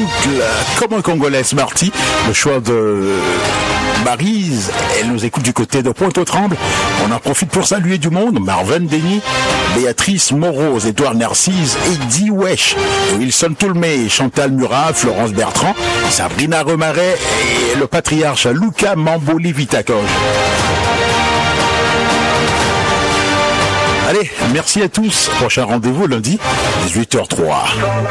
comme un Congolais Marty, le choix de Maryse, elle nous écoute du côté de Pointe-aux-Trembles. On en profite pour saluer du monde, Marvin Denis, Béatrice Morose, Édouard Narcisse, Eddie Wesh, Wilson Toulmé, Chantal Murat, Florence Bertrand, Sabrina Remaret et le patriarche Luca Mamboli Vitacoge. Allez, merci à tous. Prochain rendez-vous lundi, 18h03.